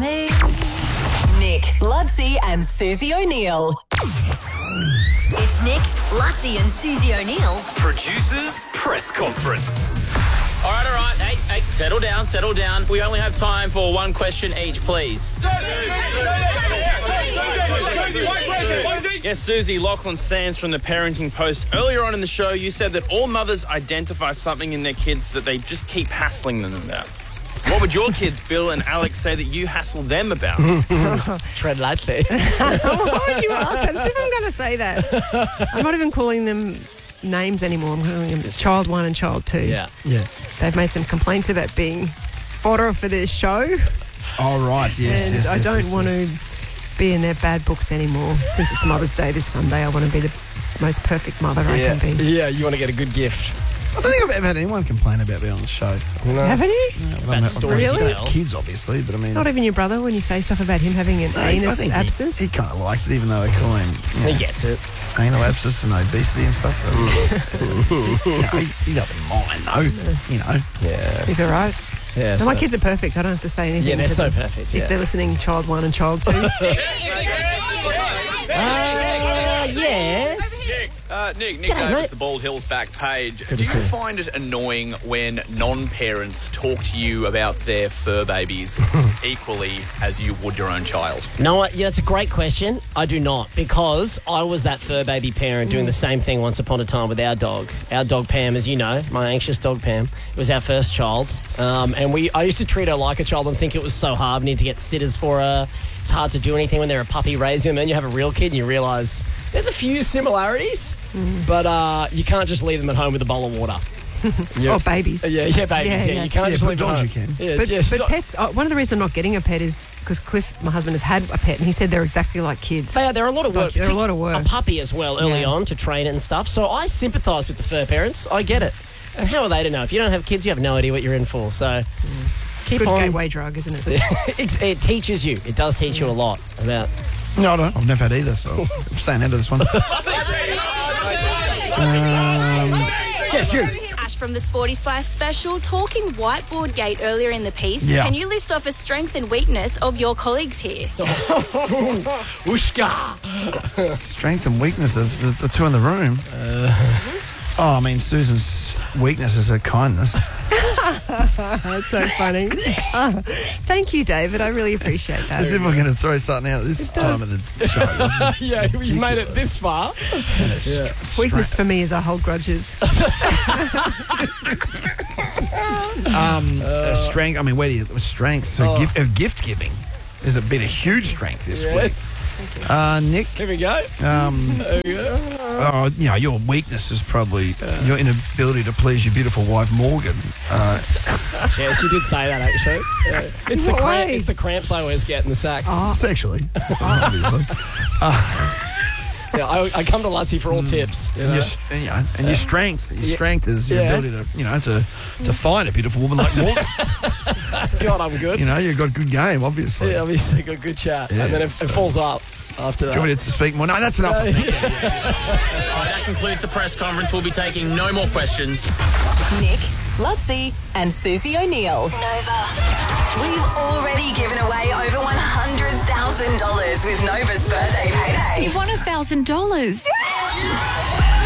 me. Nick, Lutzi and Susie O'Neill. It's Nick, Lutzi and Susie O'Neill's Producers Press Conference. All right. Hey, settle down. We only have time for one question each, please. Yes, Susie, Lachlan Sands from the Parenting Post. Earlier on in the show, you said that all mothers identify something in their kids that they just keep hassling them about. What would your kids, Bill and Alex, say that you hassle them about? Tread lightly. Why would you ask that? As if I'm going to say that. I'm not even calling them names anymore. I'm calling them Child 1 and Child 2. Yeah. They've made some complaints about being fodder for their show. Oh, right, yes. And I don't want to be in their bad books anymore. Since it's Mother's Day this Sunday, I want to be the most perfect mother I can be. Yeah, you want to get a good gift. I don't think I've ever had anyone complain about being on the show. No. Haven't you? Bad stories Really? to tell. Kids, obviously, but I mean... Not even your brother when you say stuff about him having an anus I think abscess? He kind of likes it, even though I call him He gets it. anal abscess and obesity and stuff. He doesn't mind, though, Yeah. He's all right. Yeah. No, my kids are perfect. I don't have to say anything. Yeah, they're to so them. perfect. Yeah. If they're listening, Child 1 and Child 2. Yes. Nick G'day, gave us mate. the Bald Hills back page. Good Do to you see you. find it annoying when non-parents talk to you about their fur babies equally as you would your own child? No, yeah, it's a great question. I do not, because I was that fur baby parent doing the same thing once upon a time with our dog. Our dog Pam, as you know, my anxious dog Pam, it was our first child. And I used to treat her like a child and think it was so hard. We need to get sitters for her. It's hard to do anything when they're a puppy raising them. Then you have a real kid and you realise there's a few similarities, but you can't just leave them at home with a bowl of water. Or babies. Yeah, babies. Yeah, you can't just but leave them dogs at you home. can. Yeah, But just- pets, one of the reasons I'm not getting a pet is because Cliff, my husband, has had a pet and he said they're exactly like kids. They're a lot of work. They're a lot of work. A puppy as well early Yeah. on to train it and stuff. So I sympathise with the fur parents. I get it. And how are they to know? If you don't have kids, you have no idea what you're in for. So keep Good on. gateway drug, isn't it? It teaches you. It does teach you a lot about. No, I don't. I've never had either, so I'm staying out of this one. Yes, you. Ash from the Sporty Spice special, talking whiteboard gate earlier in the piece. Yeah. Can you list off a strength and weakness of your colleagues here? Whooshka! Strength and weakness of the two in the room. I mean, Susan's weakness is her kindness. That's so funny. Thank you, David. I really appreciate that. As if we're going to throw something out this time of the show. Yeah, you made it this far. Weakness for me is I hold grudges. Strength. I mean, where do you strength? So gift giving is a bit of huge strength this week. Nick. Here we go. Your weakness is probably your inability to please your beautiful wife Morgan. Yeah, she did say that actually. It's the What way? it's the cramps I always get in the sack. Sexually, obviously. Yeah, I come to Lutzi for all tips. You know? And your strength. Your strength is your ability to to find a beautiful woman like Morgan. God, I'm good. You've got a good game, obviously. Yeah, obviously got good chat, Yeah. and then it falls up after Do that. you want me to speak more? No, that's enough. All right, that concludes the press conference. We'll be taking no more questions. Nick, Lutzi and Susie O'Neill. Nova. We've already given away over $100,000 with Nova's birthday payday. You've won $1,000.